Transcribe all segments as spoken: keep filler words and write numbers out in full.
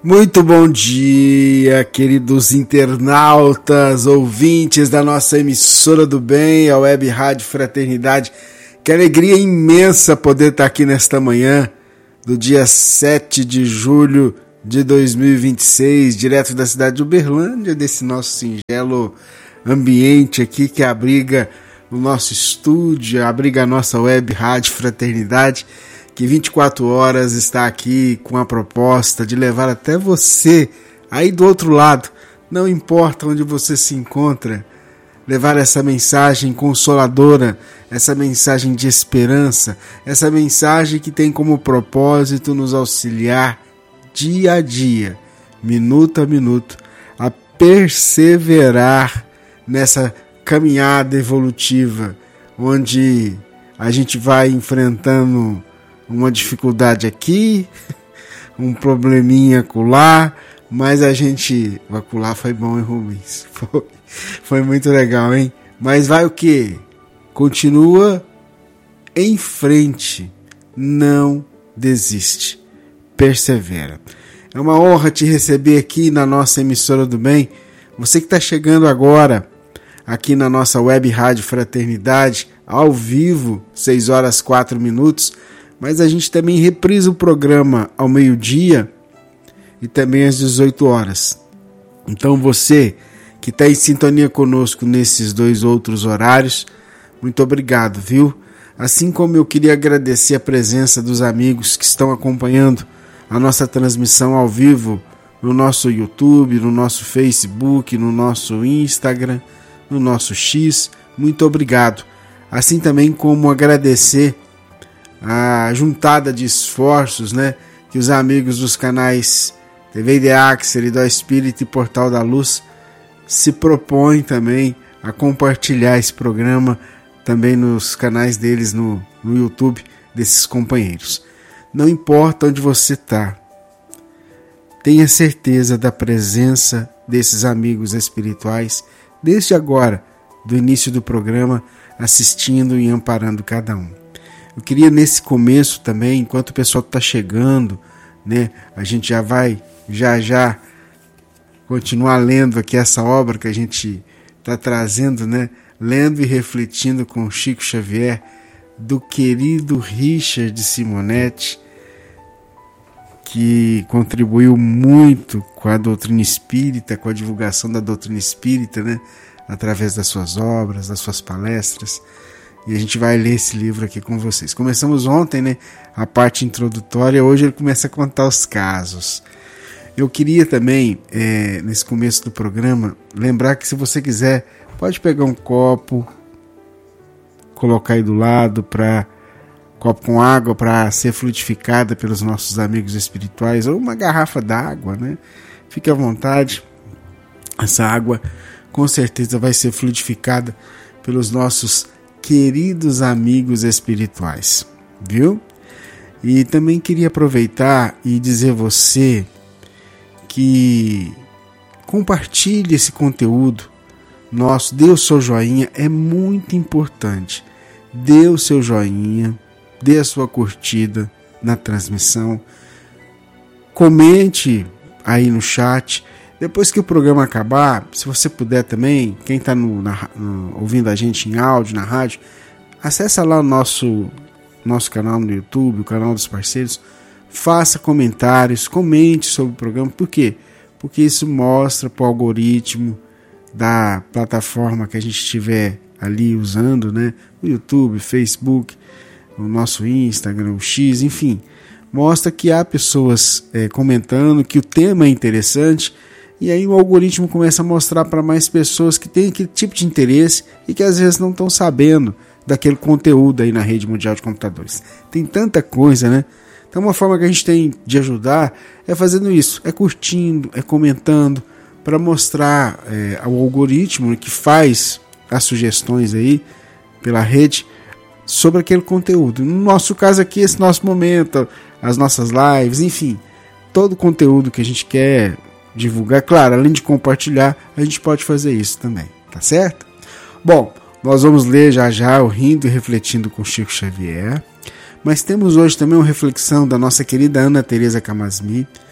Muito bom dia, queridos internautas, ouvintes da nossa emissora do bem, a Web Rádio Fraternidade. Que alegria imensa poder estar aqui nesta manhã do dia sete de julho de dois mil e vinte e seis, direto da cidade de Uberlândia, desse nosso singelo ambiente aqui que abriga o nosso estúdio, abriga a nossa Web Rádio Fraternidade, que vinte e quatro horas está aqui com a proposta de levar até você, aí do outro lado, não importa onde você se encontra, levar essa mensagem consoladora, essa mensagem de esperança, essa mensagem que tem como propósito nos auxiliar dia a dia, minuto a minuto, a perseverar nessa caminhada evolutiva, onde a gente vai enfrentando uma dificuldade aqui, um probleminha acolá, mas a gente... O acolá foi bom, hein, Rubens? Foi, foi muito legal, hein? Mas vai o quê? Continua em frente, não desiste, persevera. É uma honra te receber aqui na nossa emissora do bem. Você que está chegando agora aqui na nossa Web Rádio Fraternidade, ao vivo, seis horas e quatro minutos, mas a gente também reprisa o programa ao meio-dia e também às dezoito horas. Então você que está em sintonia conosco nesses dois outros horários, muito obrigado, viu? Assim como eu queria agradecer a presença dos amigos que estão acompanhando a nossa transmissão ao vivo no nosso YouTube, no nosso Facebook, no nosso Instagram, no nosso X, muito obrigado. Assim também como agradecer a juntada de esforços, né, que os amigos dos canais T V Ideac, Seridó Espírita e Portal da Luz se propõem também a compartilhar esse programa também nos canais deles no, no YouTube, desses companheiros. Não importa onde você está, tenha certeza da presença desses amigos espirituais desde agora, do início do programa, assistindo e amparando cada um. Eu queria nesse começo também, enquanto o pessoal está chegando, né, a gente já vai, já já, continuar lendo aqui essa obra que a gente está trazendo, né, lendo e refletindo com Chico Xavier, do querido Richard Simonetti, que contribuiu muito com a doutrina espírita, com a divulgação da doutrina espírita, né, através das suas obras, das suas palestras. E a gente vai ler esse livro aqui com vocês. Começamos ontem, né, a parte introdutória, hoje ele começa a contar os casos. Eu queria também, é, nesse começo do programa, lembrar que se você quiser, pode pegar um copo, colocar aí do lado, para copo com água para ser fluidificada pelos nossos amigos espirituais, ou uma garrafa d'água, né? Fique à vontade, essa água com certeza vai ser fluidificada pelos nossos queridos amigos espirituais, viu? E também queria aproveitar e dizer a você que compartilhe esse conteúdo nosso, dê o seu joinha, é muito importante. Dê o seu joinha, dê a sua curtida na transmissão, comente aí no chat. Depois que o programa acabar, se você puder também, quem está no, no, ouvindo a gente em áudio, na rádio, acessa lá o nosso, nosso canal no YouTube, o canal dos parceiros, faça comentários, comente sobre o programa. Por quê? Porque isso mostra para o algoritmo da plataforma que a gente estiver ali usando, né? O YouTube, Facebook, o nosso Instagram, o X, enfim, mostra que há pessoas é, comentando, que o tema é interessante. E aí o algoritmo começa a mostrar para mais pessoas que têm aquele tipo de interesse e que às vezes não estão sabendo daquele conteúdo aí na rede mundial de computadores. Tem tanta coisa, né? Então uma forma que a gente tem de ajudar é fazendo isso, é curtindo, é comentando, para mostrar é, ao algoritmo que faz as sugestões aí pela rede sobre aquele conteúdo. No nosso caso aqui, esse nosso momento, as nossas lives, enfim, todo o conteúdo que a gente quer divulgar, claro, além de compartilhar, a gente pode fazer isso também, tá certo? Bom, nós vamos ler já já o Rindo e Refletindo com Chico Xavier, mas temos hoje também uma reflexão da nossa querida Ana Teresa Camasmi,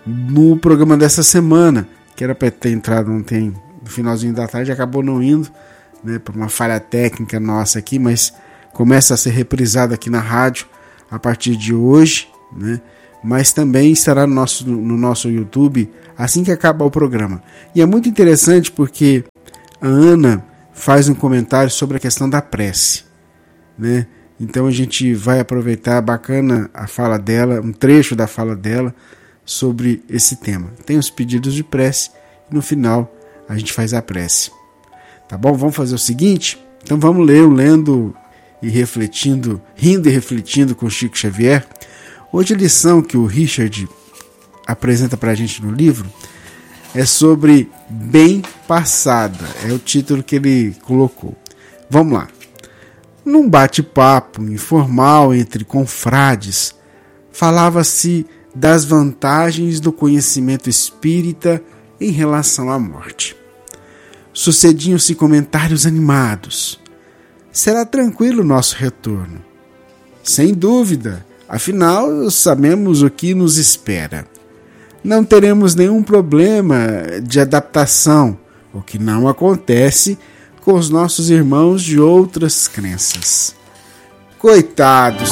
no programa dessa semana, que era para ter entrado ontem no finalzinho da tarde, acabou não indo, né, por uma falha técnica nossa aqui, mas começa a ser reprisado aqui na rádio a partir de hoje, né, mas também estará no nosso, no nosso YouTube assim que acabar o programa. E é muito interessante porque a Ana faz um comentário sobre a questão da prece, né? Então a gente vai aproveitar bacana a fala dela, um trecho da fala dela sobre esse tema. Tem os pedidos de prece e no final a gente faz a prece. Tá bom? Vamos fazer o seguinte? Então vamos ler o Lendo e Refletindo, Rindo e Refletindo com Chico Xavier. Hoje a lição que o Richard apresenta para a gente no livro é sobre bem passada. É o título que ele colocou. Vamos lá. Num bate-papo informal entre confrades, falava-se das vantagens do conhecimento espírita em relação à morte. Sucediam-se comentários animados. Será tranquilo o nosso retorno? Sem dúvida, afinal sabemos o que nos espera. Não teremos nenhum problema de adaptação, o que não acontece com os nossos irmãos de outras crenças. Coitados!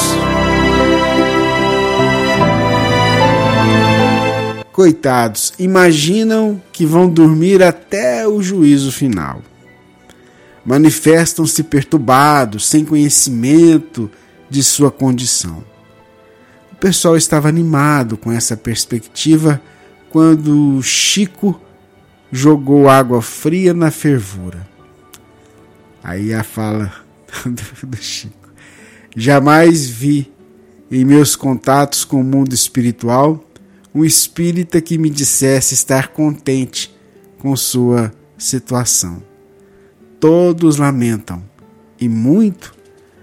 Coitados, imaginam que vão dormir até o juízo final. Manifestam-se perturbados, sem conhecimento de sua condição. O pessoal estava animado com essa perspectiva quando Chico jogou água fria na fervura. Aí a fala do Chico. Jamais vi em meus contatos com o mundo espiritual um espírita que me dissesse estar contente com sua situação. Todos lamentam, e muito,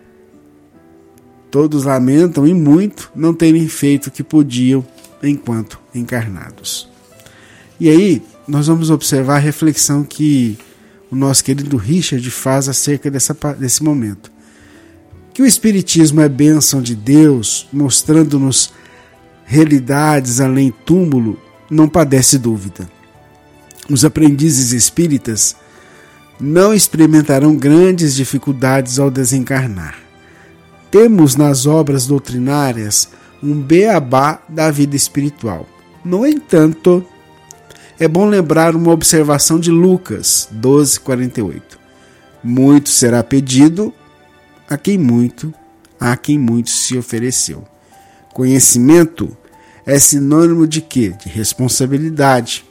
todos lamentam e muito não terem feito o que podiam enquanto encarnados. E aí nós vamos observar a reflexão que o nosso querido Richard faz acerca dessa, desse momento. Que o Espiritismo é bênção de Deus, mostrando-nos realidades além túmulo, não padece dúvida. Os aprendizes espíritas não experimentarão grandes dificuldades ao desencarnar. Temos nas obras doutrinárias um beabá da vida espiritual. No entanto, é bom lembrar uma observação de Lucas doze, quarenta e oito. Muito será pedido a quem muito, a quem muito se ofereceu. Conhecimento é sinônimo de quê? De responsabilidade.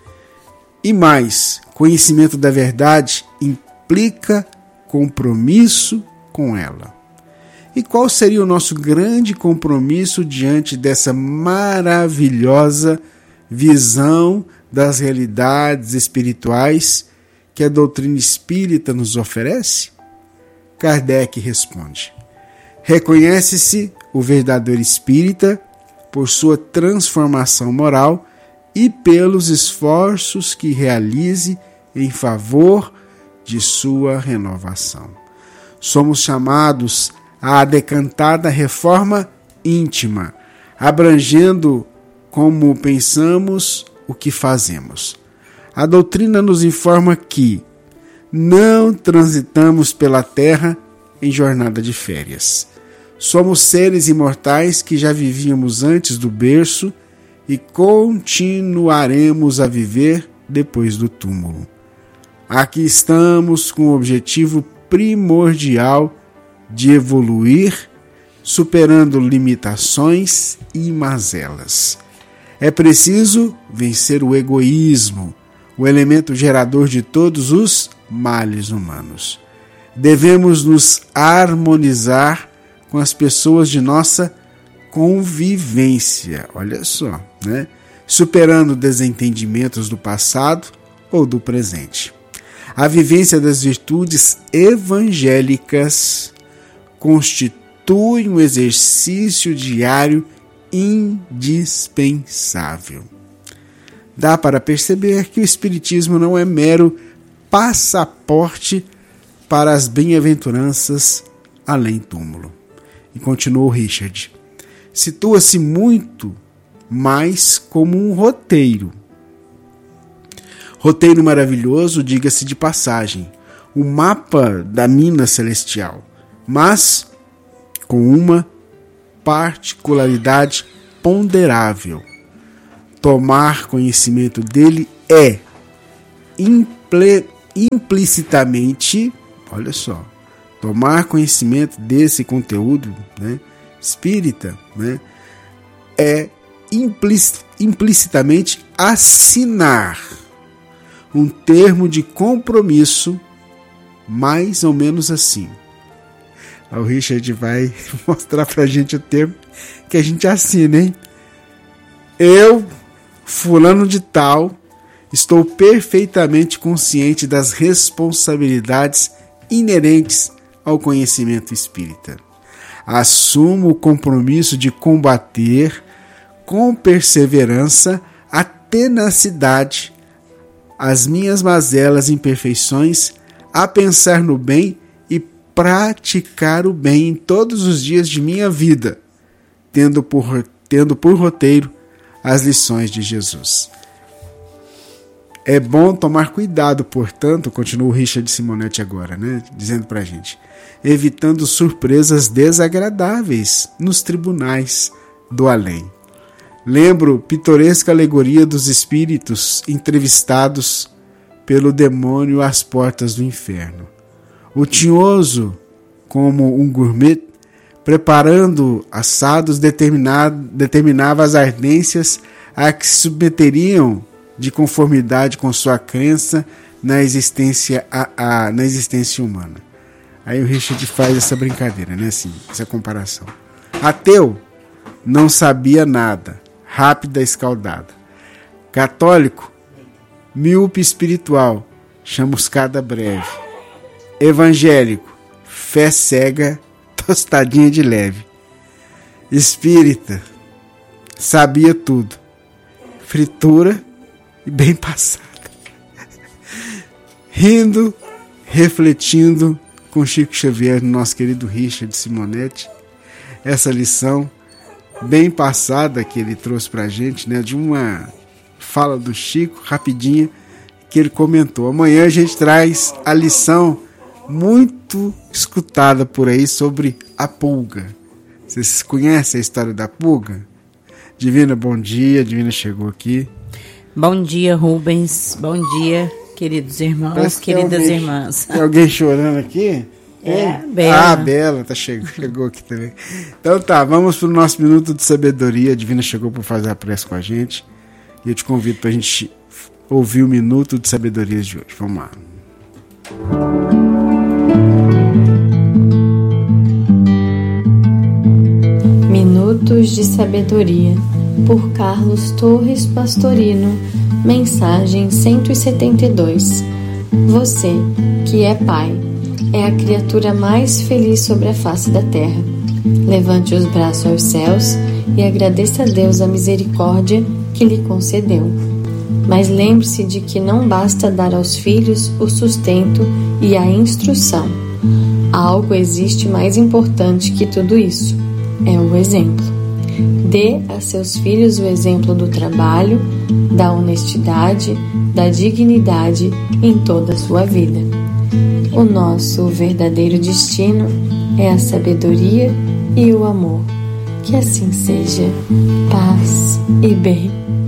E mais, conhecimento da verdade implica compromisso com ela. E qual seria o nosso grande compromisso diante dessa maravilhosa visão das realidades espirituais que a doutrina espírita nos oferece? Kardec responde: reconhece-se o verdadeiro espírita por sua transformação moral e pelos esforços que realize em favor de sua renovação. Somos chamados à decantada reforma íntima, abrangendo como pensamos o que fazemos. A doutrina nos informa que não transitamos pela terra em jornada de férias. Somos seres imortais que já vivíamos antes do berço e continuaremos a viver depois do túmulo. Aqui estamos com o objetivo primordial de evoluir, superando limitações e mazelas. É preciso vencer o egoísmo, o elemento gerador de todos os males humanos. Devemos nos harmonizar com as pessoas de nossa convivência, olha só, né? Superando desentendimentos do passado ou do presente. A vivência das virtudes evangélicas constitui um exercício diário indispensável. Dá para perceber que o Espiritismo não é mero passaporte para as bem-aventuranças além túmulo. E continuou Richard. Situa-se muito mas como um roteiro. Roteiro maravilhoso, diga-se de passagem, o mapa da mina celestial, mas com uma particularidade ponderável. Tomar conhecimento dele é imple, implicitamente, olha só, tomar conhecimento desse conteúdo, né, espírita, né, é implic, implicitamente assinar um termo de compromisso, mais ou menos assim. O Richard vai mostrar pra gente o termo que a gente assina, hein? Eu, fulano de tal, estou perfeitamente consciente das responsabilidades inerentes ao conhecimento espírita. Assumo o compromisso de combater com perseverança a tenacidade as minhas mazelas e imperfeições, a pensar no bem e praticar o bem em todos os dias de minha vida, tendo por, tendo por roteiro as lições de Jesus. É bom tomar cuidado, portanto, continua o Richard Simonetti agora, né, dizendo pra gente, evitando surpresas desagradáveis nos tribunais do além. Lembro pitoresca alegoria dos espíritos entrevistados pelo demônio às portas do inferno. O tinhoso, como um gourmet, preparando assados, determinava as ardências a que se submeteriam de conformidade com sua crença na existência, a, a, na existência humana. Aí o Richard faz essa brincadeira, né? Assim, essa comparação. Ateu não sabia nada, rápida escaldada. Católico, míope espiritual, chamuscada breve. Evangélico, fé cega, tostadinha de leve. Espírita, sabia tudo, fritura e bem passada. Rindo, refletindo com Chico Xavier, nosso querido Richard Simonetti, essa lição bem passada que ele trouxe pra gente, né, de uma fala do Chico, rapidinha, que ele comentou. Amanhã a gente traz a lição muito escutada por aí sobre a pulga. Vocês conhecem a história da pulga? Divina, bom dia. Divina chegou aqui. Bom dia, Rubens. Bom dia, queridos irmãos, queridas alguém, irmãs. Tem alguém chorando aqui? É, a Bela. Ah, a Bela, tá, chegou, chegou aqui também. Então tá, vamos pro nosso minuto de sabedoria. A Divina chegou para fazer a prece com a gente. E eu te convido pra gente ouvir o minuto de sabedoria de hoje. Vamos lá. Minutos de Sabedoria, por Carlos Torres Pastorino. Mensagem cento e setenta e dois. Você, que é pai, é a criatura mais feliz sobre a face da terra. Levante os braços aos céus e agradeça a Deus a misericórdia que lhe concedeu. Mas lembre-se de que não basta dar aos filhos o sustento e a instrução. Algo existe mais importante que tudo isso. É o exemplo. Dê a seus filhos o exemplo do trabalho, da honestidade, da dignidade em toda a sua vida. O nosso verdadeiro destino é a sabedoria e o amor. Que assim seja. Paz e bem.